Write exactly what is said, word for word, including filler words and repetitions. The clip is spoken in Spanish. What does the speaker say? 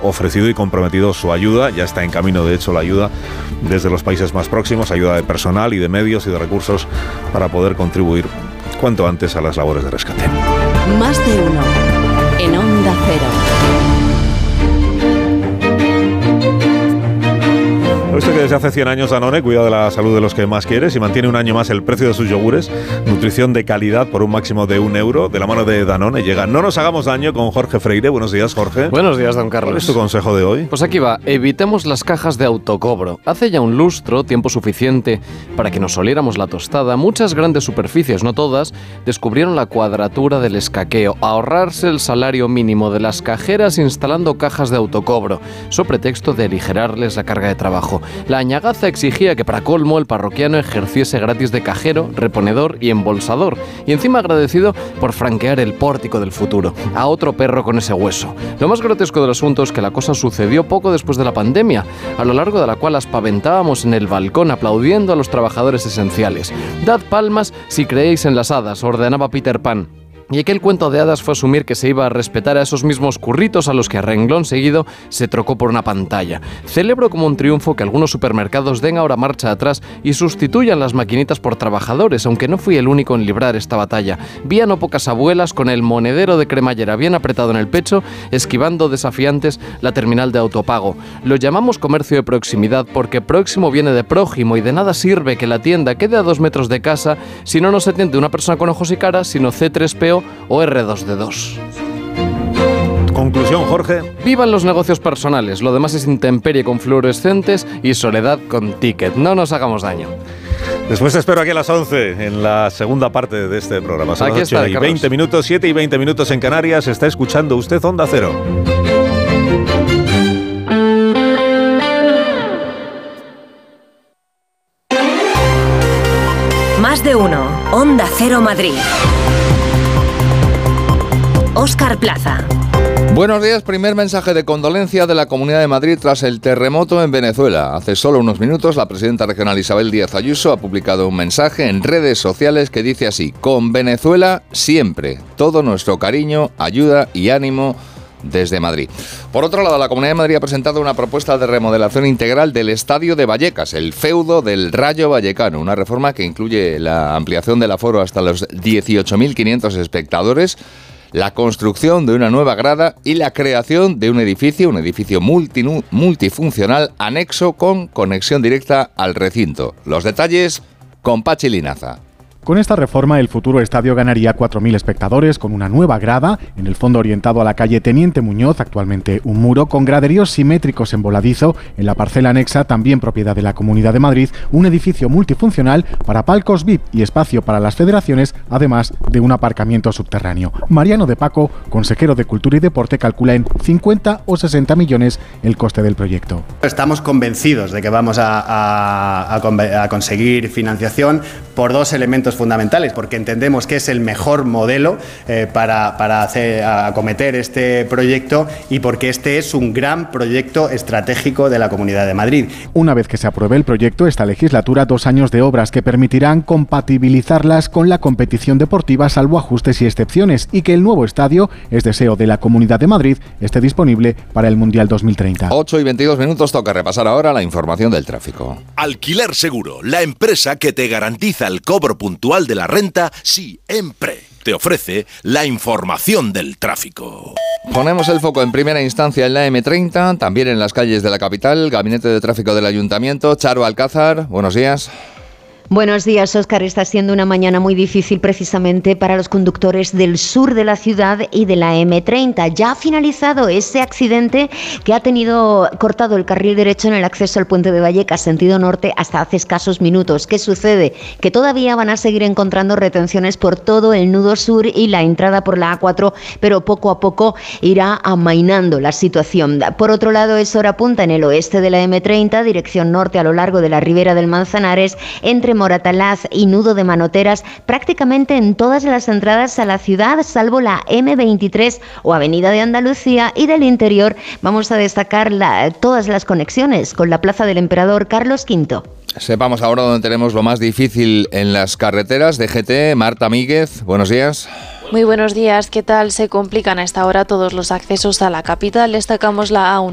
ofrecido y comprometido su ayuda. Ya está en camino, de hecho, la ayuda desde los países más próximos, ayuda de personal y de medios y de recursos para poder contribuir cuanto antes a las labores de rescate. Más de uno en Onda Cero. ¿Visto que desde hace cien años Danone cuida de la salud de los que más quieres y mantiene un año más el precio de sus yogures? Nutrición de calidad por un máximo de un euro. De la mano de Danone llega No nos hagamos daño con Jorge Freire. Buenos días, Jorge. Buenos días, don Carlos. ¿Cuál es tu consejo de hoy? Pues aquí va. Evitemos las cajas de autocobro. Hace ya un lustro, tiempo suficiente para que nos oliéramos la tostada, muchas grandes superficies, no todas, descubrieron la cuadratura del escaqueo. Ahorrarse el salario mínimo de las cajeras instalando cajas de autocobro, so pretexto de aligerarles la carga de trabajo. La añagaza exigía que para colmo el parroquiano ejerciese gratis de cajero, reponedor y embolsador, y encima agradecido por franquear el pórtico del futuro. A otro perro con ese hueso. Lo más grotesco del asunto es que la cosa sucedió poco después de la pandemia, a lo largo de la cual aspaventábamos en el balcón aplaudiendo a los trabajadores esenciales. Dad palmas si creéis en las hadas, ordenaba Peter Pan. Y aquel cuento de hadas fue asumir que se iba a respetar a esos mismos curritos a los que a renglón seguido se trocó por una pantalla. Celebro como un triunfo que algunos supermercados den ahora marcha atrás y sustituyan las maquinitas por trabajadores, aunque no fui el único en librar esta batalla. Vi a no pocas abuelas con el monedero de cremallera bien apretado en el pecho, esquivando desafiantes la terminal de autopago. Lo llamamos comercio de proximidad porque próximo viene de prójimo y de nada sirve que la tienda quede a dos metros de casa si no nos atiende una persona con ojos y caras, sino ce tres pe o o erre dos de dos. Conclusión, Jorge. Vivan los negocios personales, lo demás es intemperie con fluorescentes y soledad con ticket. No nos hagamos daño. Después te espero aquí a las once en la segunda parte de este programa. Son aquí las ocho está, y Carlos. veinte minutos, siete y veinte minutos en Canarias. Está escuchando usted Onda Cero. Más de uno. Onda Cero Madrid. Óscar Plaza. Buenos días, primer mensaje de condolencia de la Comunidad de Madrid tras el terremoto en Venezuela. Hace solo unos minutos la presidenta regional Isabel Díaz Ayuso ha publicado un mensaje en redes sociales que dice así: con Venezuela siempre, todo nuestro cariño, ayuda y ánimo desde Madrid. Por otro lado, la Comunidad de Madrid ha presentado una propuesta de remodelación integral del Estadio de Vallecas, el feudo del Rayo Vallecano, una reforma que incluye la ampliación del aforo hasta los dieciocho mil quinientos espectadores, la construcción de una nueva grada y la creación de un edificio, un edificio multinu- multifuncional anexo con conexión directa al recinto. Los detalles con Pachi Linaza. Con esta reforma, el futuro estadio ganaría cuatro mil espectadores con una nueva grada, en el fondo orientado a la calle Teniente Muñoz, actualmente un muro, con graderíos simétricos en voladizo, en la parcela anexa, también propiedad de la Comunidad de Madrid, un edificio multifuncional para palcos V I P y espacio para las federaciones, además de un aparcamiento subterráneo. Mariano de Paco, consejero de Cultura y Deporte, calcula en cincuenta o sesenta millones el coste del proyecto. Estamos convencidos de que vamos a, a, a, a conseguir financiación por dos elementos fundamentales, porque entendemos que es el mejor modelo eh, para, para hacer, acometer este proyecto y porque este es un gran proyecto estratégico de la Comunidad de Madrid. Una vez que se apruebe el proyecto, esta legislatura, dos años de obras que permitirán compatibilizarlas con la competición deportiva, salvo ajustes y excepciones, y que el nuevo estadio, es deseo de la Comunidad de Madrid, esté disponible para el Mundial dos mil treinta. ocho y veintidós minutos, toca repasar ahora la información del tráfico. Alquiler Seguro, la empresa que te garantiza el cobro puntual de la renta siempre. Te ofrece la información del tráfico. Ponemos el foco en primera instancia en la eme treinta, también en las calles de la capital. Gabinete de Tráfico del Ayuntamiento, Charo Alcázar, buenos días. Buenos días, Óscar. Está siendo una mañana muy difícil precisamente para los conductores del sur de la ciudad y de la eme treinta. Ya ha finalizado ese accidente que ha tenido cortado el carril derecho en el acceso al puente de Vallecas, sentido norte, hasta hace escasos minutos. ¿Qué sucede? Que todavía van a seguir encontrando retenciones por todo el nudo sur y la entrada por la A cuatro, pero poco a poco irá amainando la situación. Por otro lado, es hora punta en el oeste de la eme treinta, dirección norte a lo largo de la ribera del Manzanares, entre Moratalaz y Nudo de Manoteras, prácticamente en todas las entradas a la ciudad, salvo la eme veintitrés o Avenida de Andalucía, y del interior vamos a destacar la, todas las conexiones con la Plaza del Emperador Carlos quinto. Sepamos ahora dónde tenemos lo más difícil en las carreteras. D G T, Marta Míguez, buenos días. Muy buenos días, ¿qué tal? Se complican a esta hora todos los accesos a la capital. Destacamos la A uno